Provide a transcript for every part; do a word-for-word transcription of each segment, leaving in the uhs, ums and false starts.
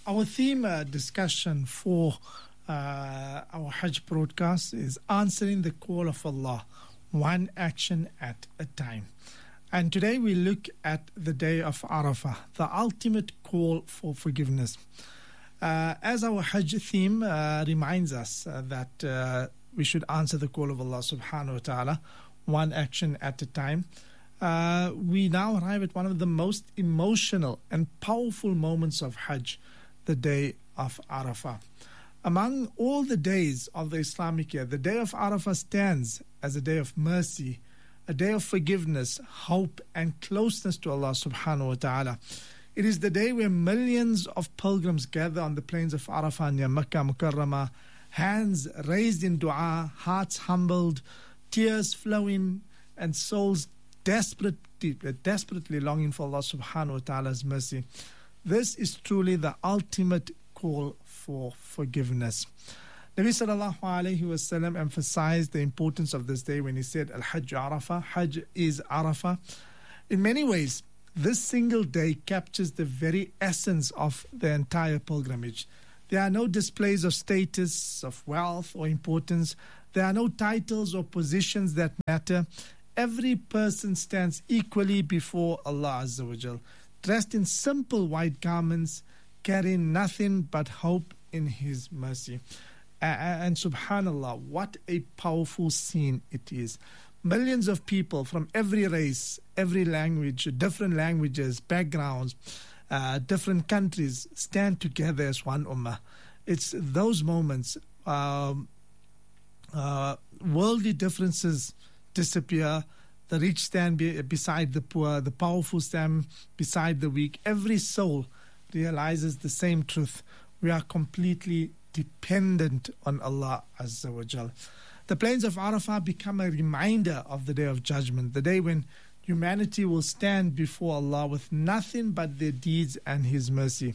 Our theme uh, discussion for uh, our Hajj broadcast is answering the call of Allah, one action at a time. And today we look at the day of Arafah, the ultimate call for forgiveness. Uh, as our Hajj theme uh, reminds us uh, that uh, we should answer the call of Allah subhanahu wa ta'ala, one action at a time. Uh, we now arrive at one of the most emotional and powerful moments of Hajj, the day of Arafah. Among all the days of the Islamic year, the day of Arafah stands as a day of mercy, a day of forgiveness, hope and closeness to Allah subhanahu wa ta'ala. It is the day where millions of pilgrims gather on the plains of Arafah near Makkah Mukarramah, hands raised in dua, hearts humbled, tears flowing, and souls desperately, desperately longing for Allah subhanahu wa ta'ala's mercy. This is truly the ultimate call for forgiveness. Nabi sallallahu alayhi wa sallam emphasized the importance of this day when he said, Al-Hajj Arafah, Hajj is Arafah. In many ways, this single day captures the very essence of the entire pilgrimage. There are no displays of status, of wealth or importance. There are no titles or positions that matter. Every person stands equally before Allah Azza wa Jal, dressed in simple white garments, carrying nothing but hope in His mercy. And subhanallah, what a powerful scene it is. Millions of people from every race, every language, different languages, backgrounds, uh, different countries stand together as one ummah. It's those moments, um, uh, worldly differences disappear. The rich stand be, beside the poor, the powerful stand beside the weak. Every soul realizes the same truth. We are completely dependent on Allah Azza wa Jal. The plains of Arafah become a reminder of the day of judgment, the day when humanity will stand before Allah with nothing but their deeds and His mercy.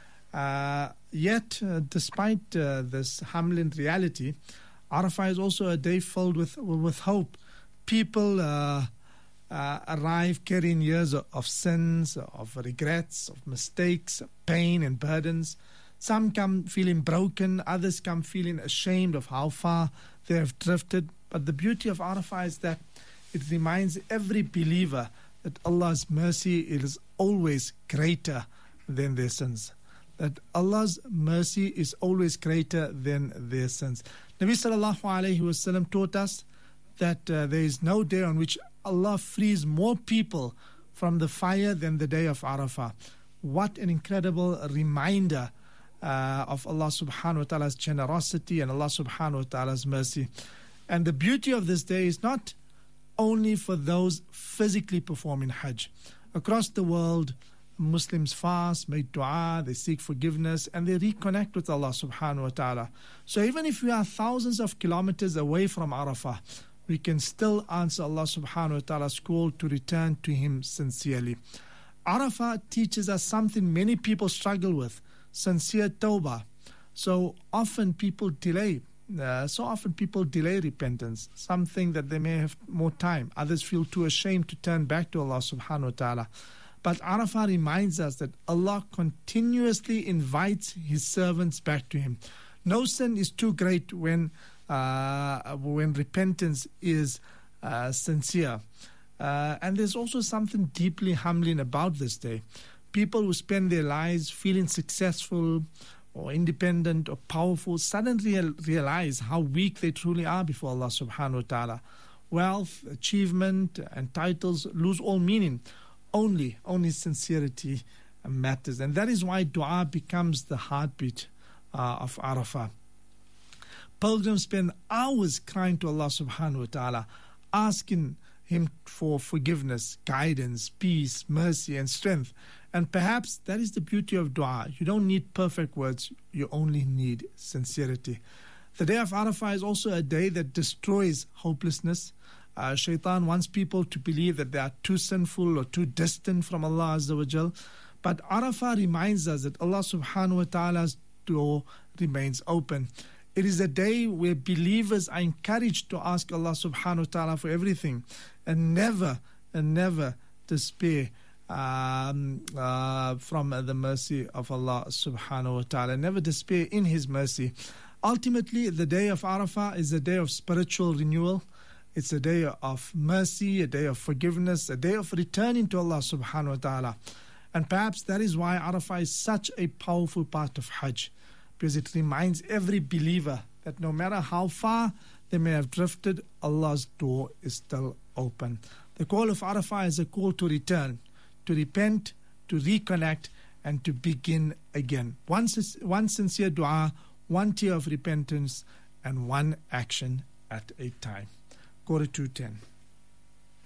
Uh, yet, uh, despite uh, this humbling reality, Arafah is also a day filled with, with hope. People uh, uh, arrive carrying years of, of sins, of regrets, of mistakes, pain and burdens. Some come feeling broken, others come feeling ashamed of how far they have drifted. But the beauty of Arafah is that it reminds every believer that Allah's mercy is always greater than their sins. That Allah's mercy is always greater than their sins. Nabi sallallahu alayhi wa sallam taught us that uh, there is no day on which Allah frees more people from the fire than the day of Arafah. What an incredible reminder uh, of Allah subhanahu wa ta'ala's generosity and Allah subhanahu wa ta'ala's mercy. And the beauty of this day is not only for those physically performing Hajj. Across the world, Muslims fast, make dua, they seek forgiveness, and they reconnect with Allah subhanahu wa ta'ala. So even if we are thousands of kilometers away from Arafah, we can still answer Allah subhanahu wa ta'ala's call to return to Him sincerely. Arafah teaches us something many people struggle with, sincere tawbah. So often people delay. Uh, so often people delay repentance. Some think that they may have more time. Others feel too ashamed to turn back to Allah subhanahu wa ta'ala. But Arafah reminds us that Allah continuously invites His servants back to Him. No sin is too great when uh, when repentance is uh, sincere. Uh, and there's also something deeply humbling about this day. People who spend their lives feeling successful or independent or powerful suddenly realize how weak they truly are before Allah subhanahu wa ta'ala. Wealth, achievement, and titles lose all meaning. Only, only sincerity matters. And that is why dua becomes the heartbeat uh, of Arafah. Pilgrims spend hours crying to Allah subhanahu wa ta'ala, asking Him for forgiveness, guidance, peace, mercy, and strength. And perhaps that is the beauty of dua. You don't need perfect words, you only need sincerity. The day of Arafah is also a day that destroys hopelessness. Uh, Shaitan wants people to believe that they are too sinful or too distant from Allah Azza wa Jal. But Arafah reminds us that Allah subhanahu wa ta'ala's door remains open. It is a day where believers are encouraged to ask Allah subhanahu wa ta'ala for everything and never, and never despair um, uh, from the mercy of Allah subhanahu wa ta'ala. Never despair in His mercy. Ultimately, the day of Arafah is a day of spiritual renewal. It's a day of mercy, a day of forgiveness, a day of returning to Allah subhanahu wa ta'ala. And perhaps that is why Arafah is such a powerful part of Hajj, because it reminds every believer that no matter how far they may have drifted, Allah's door is still open. The call of Arafah is a call to return, to repent, to reconnect, and to begin again. One, one sincere dua, one tear of repentance, and one action at a time. Quarter to ten.